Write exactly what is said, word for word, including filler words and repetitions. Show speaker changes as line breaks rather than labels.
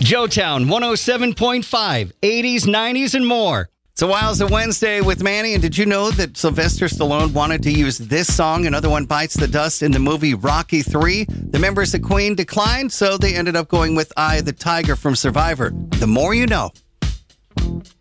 Joetown one oh seven point five, eighties, nineties, and more.
It's a Wiles of Wednesday with Manny, and did you know that Sylvester Stallone wanted to use this song, Another One Bites the Dust, in the movie Rocky three? The members of Queen declined, so they ended up going with Eye of the Tiger from Survivor. The more you know.